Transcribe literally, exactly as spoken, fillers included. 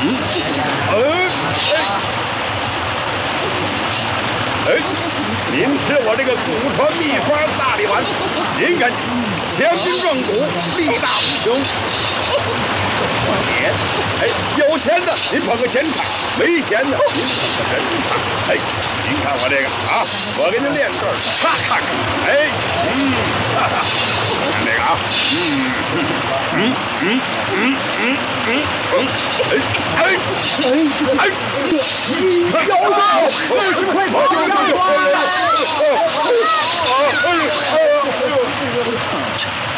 嗯，呃，哎，哎，您是我这个祖传秘方大力丸，您看，强筋壮骨，力大无穷。钱，哎，有钱的您捧个钱财，没钱的您捧个人才。哎，您看我这个啊，我给您练这儿，咔咔咔，哎，嗯，哈哈，看这个啊，嗯嗯嗯嗯嗯嗯嗯，哎哎哎哎，小子，二十块跑呀！哎哎哎！